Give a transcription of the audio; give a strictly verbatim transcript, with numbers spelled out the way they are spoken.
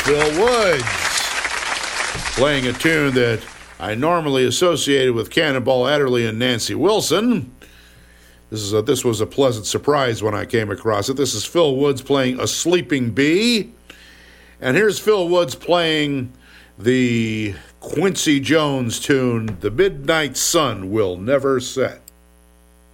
Phil Woods playing a tune that I normally associated with Cannonball Adderley and Nancy Wilson. This is a, this was a pleasant surprise when I came across it. This is Phil Woods playing A Sleeping Bee. And here's Phil Woods playing the Quincy Jones tune, The Midnight Sun Will Never Set.